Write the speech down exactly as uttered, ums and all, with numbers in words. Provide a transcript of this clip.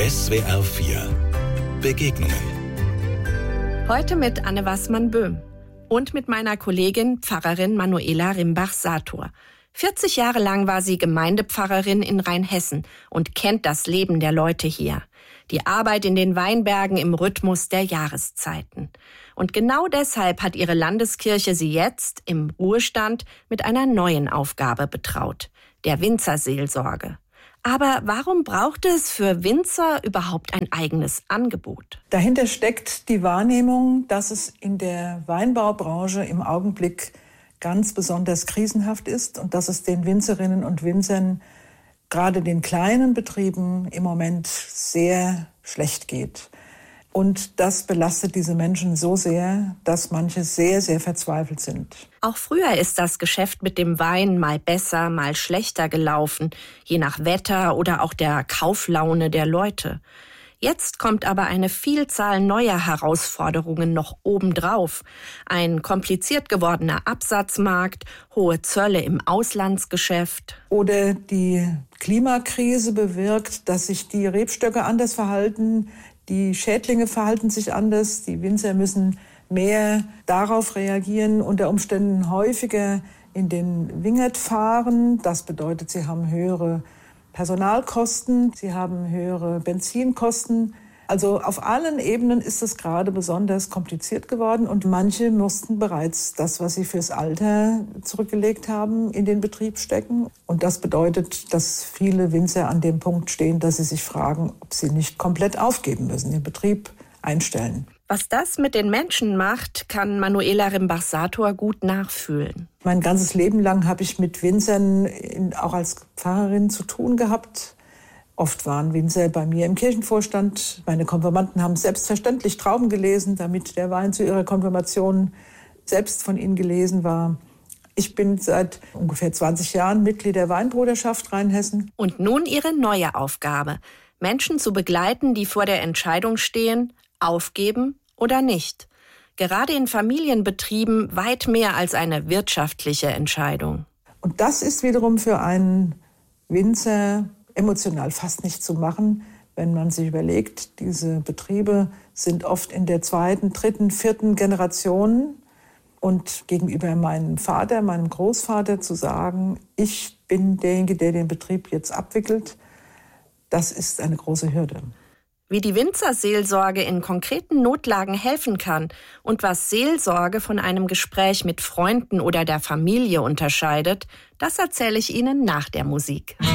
S W R vier Begegnungen. Heute mit Anne Waßmann-Böhm und mit meiner Kollegin Pfarrerin Manuela Rimbach-Sator. vierzig Jahre lang war sie Gemeindepfarrerin in Rheinhessen und kennt das Leben der Leute hier. Die Arbeit in den Weinbergen im Rhythmus der Jahreszeiten. Und genau deshalb hat ihre Landeskirche sie jetzt im Ruhestand mit einer neuen Aufgabe betraut, der Winzerseelsorge. Aber warum braucht es für Winzer überhaupt ein eigenes Angebot? Dahinter steckt die Wahrnehmung, dass es in der Weinbaubranche im Augenblick ganz besonders krisenhaft ist und dass es den Winzerinnen und Winzern, gerade den kleinen Betrieben, im Moment sehr schlecht geht. Und das belastet diese Menschen so sehr, dass manche sehr, sehr verzweifelt sind. Auch früher ist das Geschäft mit dem Wein mal besser, mal schlechter gelaufen, je nach Wetter oder auch der Kauflaune der Leute. Jetzt kommt aber eine Vielzahl neuer Herausforderungen noch obendrauf. Ein kompliziert gewordener Absatzmarkt, hohe Zölle im Auslandsgeschäft. Oder die Klimakrise bewirkt, dass sich die Rebstöcke anders verhalten, die Schädlinge verhalten sich anders, die Winzer müssen mehr darauf reagieren, unter Umständen häufiger in den Wingert fahren. Das bedeutet, sie haben höhere Personalkosten, sie haben höhere Benzinkosten. Also auf allen Ebenen ist es gerade besonders kompliziert geworden und manche mussten bereits das, was sie fürs Alter zurückgelegt haben, in den Betrieb stecken. Und das bedeutet, dass viele Winzer an dem Punkt stehen, dass sie sich fragen, ob sie nicht komplett aufgeben müssen, den Betrieb einstellen. Was das mit den Menschen macht, kann Manuela Rimbach-Sator gut nachfühlen. Mein ganzes Leben lang habe ich mit Winzern auch als Pfarrerin zu tun gehabt. Oft waren Winzer bei mir im Kirchenvorstand. Meine Konfirmanden haben selbstverständlich Trauben gelesen, damit der Wein zu ihrer Konfirmation selbst von ihnen gelesen war. Ich bin seit ungefähr zwanzig Jahren Mitglied der Weinbruderschaft Rheinhessen. Und nun ihre neue Aufgabe, Menschen zu begleiten, die vor der Entscheidung stehen, aufgeben oder nicht. Gerade in Familienbetrieben weit mehr als eine wirtschaftliche Entscheidung. Und das ist wiederum für einen Winzer emotional fast nicht zu machen, wenn man sich überlegt, diese Betriebe sind oft in der zweiten, dritten, vierten Generation. Und gegenüber meinem Vater, meinem Großvater zu sagen, ich bin derjenige, der den Betrieb jetzt abwickelt, das ist eine große Hürde. Wie die Winzerseelsorge in konkreten Notlagen helfen kann und was Seelsorge von einem Gespräch mit Freunden oder der Familie unterscheidet, das erzähle ich Ihnen nach der Musik.